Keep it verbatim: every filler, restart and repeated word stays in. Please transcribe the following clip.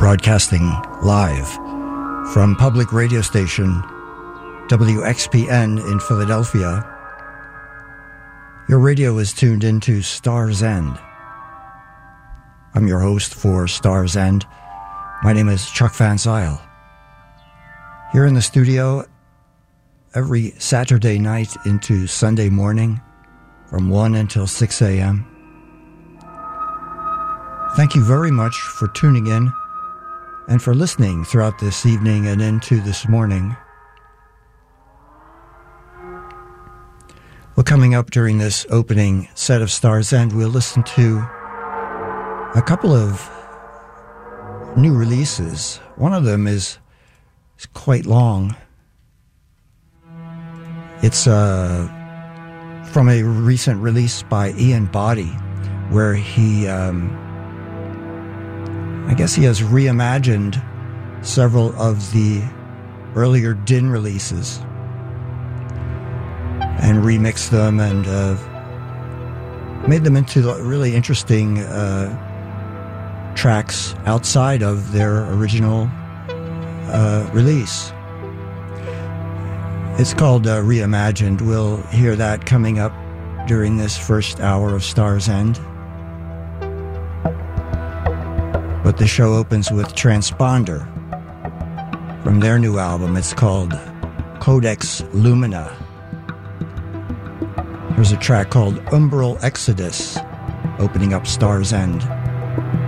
broadcasting live from public radio station W X P N in Philadelphia. Your radio is tuned into Star's End. I'm your host for Star's End. My name is Chuck Van Zyl. Here in the studio every Saturday night into Sunday morning from one until six a.m. Thank you very much for tuning in and for listening throughout this evening and into this morning. Well, coming up during this opening set of Star's End, we'll listen to a couple of new releases. One of them is, is quite long. It's uh, from a recent release by Ian Boddy, where he, um, I guess he has reimagined several of the earlier Din releases and remixed them and uh, made them into really interesting uh, tracks outside of their original uh, release. It's called uh, Reimagined. We'll hear that coming up during this first hour of Star's End. But the show opens with Transponder from their new album. It's called Codex Lumina. There's a track called Umbral Exodus opening up Star's End.